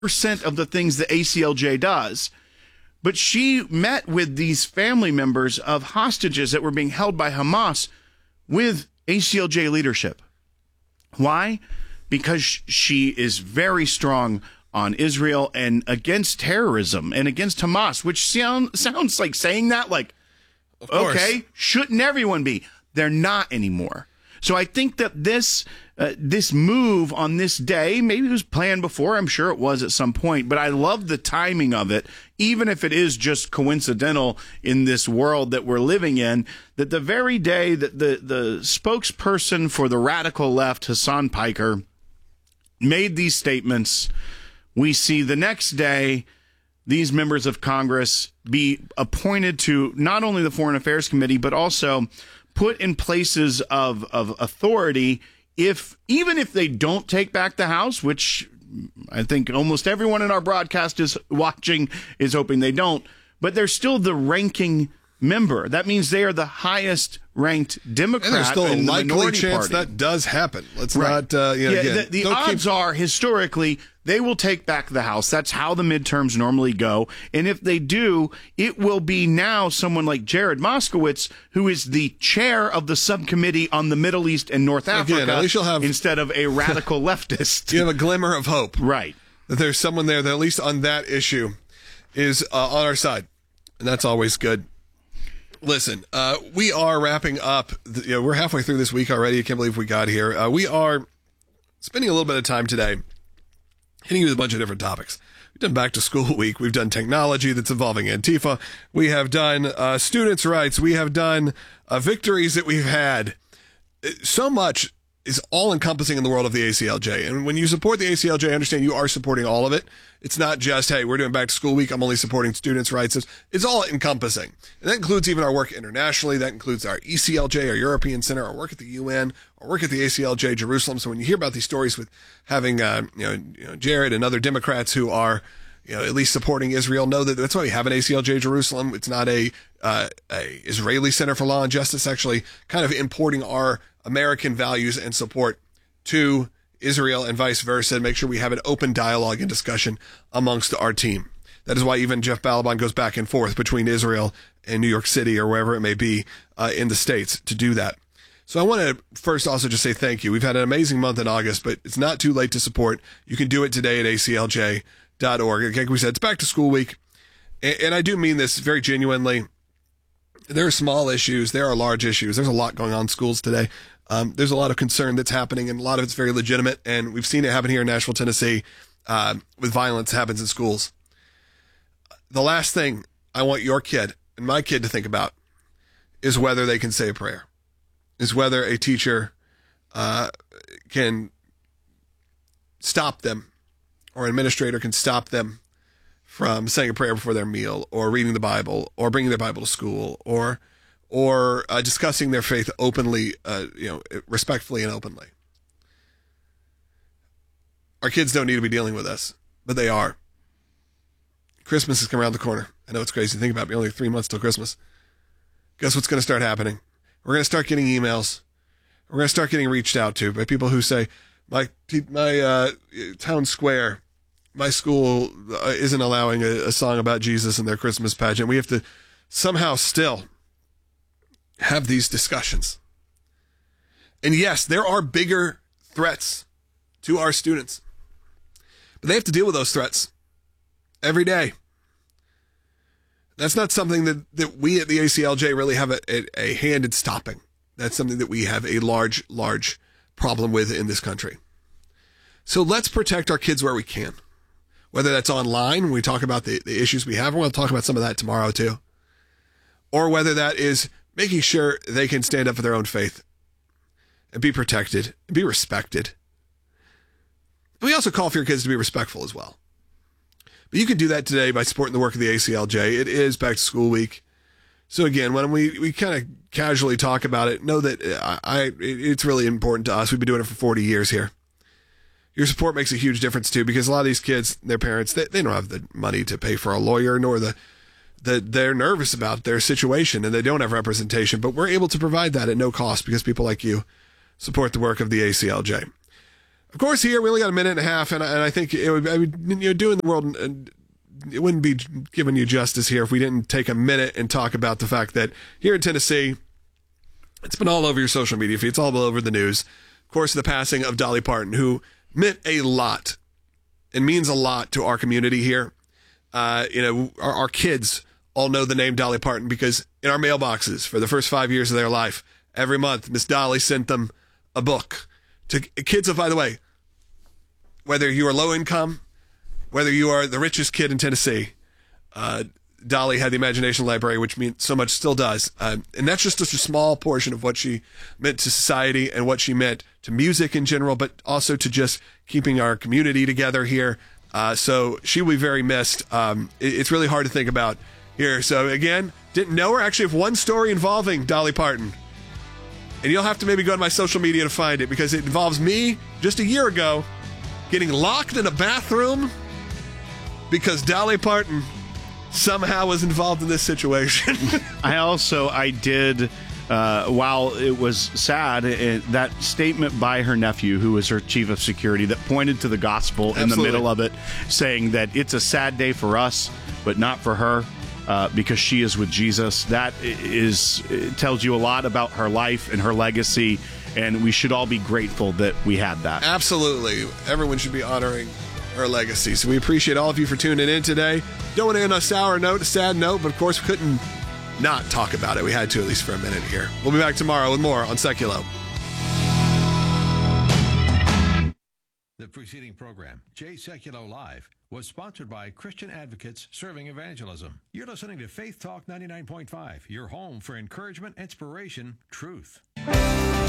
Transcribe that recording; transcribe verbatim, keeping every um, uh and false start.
percent of the things the A C L J does. But she met with these family members of hostages that were being held by Hamas with A C L J leadership. Why? Because she is very strong on Israel and against terrorism and against Hamas, which sound, sounds like saying that like, okay, shouldn't everyone be? They're not anymore. So I think that this uh, this move on this day, maybe it was planned before. I'm sure it was at some point. But I love the timing of it, even if it is just coincidental in this world that we're living in, that the very day that the, the spokesperson for the radical left, Hassan Piker, made these statements, we see the next day these members of Congress be appointed to not only the Foreign Affairs Committee, but also put in places of, of authority, if even if they don't take back the House, which I think almost everyone in our broadcast is watching is hoping they don't, but they're still the ranking member. That means they are the highest ranked Democrat. And there's still a in the likely chance party. that does happen. Let's right. not, uh, you know, yeah, again, the, the odds keep... are historically they will take back the House. That's how the midterms normally go. And if they do, it will be now someone like Jared Moskowitz, who is the chair of the subcommittee on the Middle East and North Africa, again, at least you'll have... instead of a radical leftist. You have a glimmer of hope. Right. That there's someone there that at least on that issue is uh, on our side. And that's always good. Listen, uh, we are wrapping up. The, you know, we're halfway through this week already. I can't believe we got here. Uh, we are spending a little bit of time today hitting you with a bunch of different topics. We've done back to school week. We've done technology that's involving Antifa. We have done uh, students' rights. We have done uh, victories that we've had. So much is all encompassing in the world of the A C L J. And when you support the A C L J, I understand you are supporting all of it. It's not just, hey, we're doing back to school week, I'm only supporting students' rights. It's, it's all encompassing. And that includes even our work internationally. That includes our E C L J, our European Center, our work at the U N, our work at the A C L J Jerusalem. So when you hear about these stories with having, uh, you know, you know, Jared and other Democrats who are, you know, at least supporting Israel, know that that's why we have an A C L J Jerusalem. It's not a, uh, a Israeli Center for Law and Justice, actually kind of importing our American values and support to Israel and vice versa, and make sure we have an open dialogue and discussion amongst our team. That is why even Jeff Balaban goes back and forth between Israel and New York City or wherever it may be uh, in the States to do that. So I want to first also just say thank you. We've had an amazing month in August, but it's not too late to support. You can do it today at A C L J dot org. Like we said, it's back to school week. And, and I do mean this very genuinely. There are small issues. There are large issues. There's a lot going on in schools today. Um, there's a lot of concern that's happening, and a lot of it's very legitimate. And we've seen it happen here in Nashville, Tennessee, uh, with violence happens in schools. The last thing I want your kid and my kid to think about is whether they can say a prayer, is whether a teacher uh, can stop them or an administrator can stop them from saying a prayer before their meal or reading the Bible or bringing their Bible to school or or uh, discussing their faith openly, uh, you know, respectfully and openly. Our kids don't need to be dealing with this, but they are. Christmas is coming around the corner. I know it's crazy to think about, but only three months till Christmas. Guess what's going to start happening? We're going to start getting emails. We're going to start getting reached out to by people who say, my, my uh, town square, my school isn't allowing a, a song about Jesus in their Christmas pageant. We have to somehow still have these discussions. And yes, there are bigger threats to our students, but they have to deal with those threats every day. That's not something that, that we at the A C L J really have a, a, a hand in stopping. That's something that we have a large, large problem with in this country. So let's protect our kids where we can. Whether that's online, when we talk about the, the issues we have, we're going to talk about some of that tomorrow too. Or whether that is making sure they can stand up for their own faith and be protected and be respected. And we also call for your kids to be respectful as well. But you can do that today by supporting the work of the A C L J. It is back to school week. So again, when we, we kind of casually talk about it, know that I, I it's really important to us. We've been doing it for forty years here. Your support makes a huge difference too, because a lot of these kids, their parents, they, they don't have the money to pay for a lawyer, nor the that they're nervous about their situation and they don't have representation, but we're able to provide that at no cost because people like you support the work of the A C L J. Of course, here we only got a minute and a half, and I, and I think it would, I would, you know, doing the world, and it wouldn't be giving you justice here if we didn't take a minute and talk about the fact that here in Tennessee, it's been all over your social media feed. It's all over the news. Of course, the passing of Dolly Parton, who meant a lot and means a lot to our community here. Uh, you know, our, our kids all know the name Dolly Parton because in our mailboxes for the first five years of their life, every month, Miss Dolly sent them a book. To kids, of, by the way, whether you are low income, whether you are the richest kid in Tennessee, uh, Dolly had the Imagination Library, which means so much, still does. Uh, and that's just a small portion of what she meant to society and what she meant to music in general, but also to just keeping our community together here. Uh, so she will be very missed. Um, it, it's really hard to think about here. So again, didn't know her. Actually have one story involving Dolly Parton. And you'll have to maybe go to my social media to find it because it involves me just a year ago getting locked in a bathroom because Dolly Parton somehow was involved in this situation. I also, I did, uh, while it was sad, it, that statement by her nephew, who was her chief of security, that pointed to the gospel Absolutely. in the middle of it, saying that it's a sad day for us, but not for her. Uh, because she is with Jesus. That is it tells you a lot about her life and her legacy, and we should all be grateful that we had that. Absolutely. Everyone should be honoring her legacy. So we appreciate all of you for tuning in today. Don't want to end on a sour note, a sad note, but of course we couldn't not talk about it. We had to at least for a minute here. We'll be back tomorrow with more on Seculo. The preceding program, Jay Sekulow Live, was sponsored by Christian Advocates Serving Evangelism. You're listening to Faith Talk ninety-nine point five, your home for encouragement, inspiration, truth.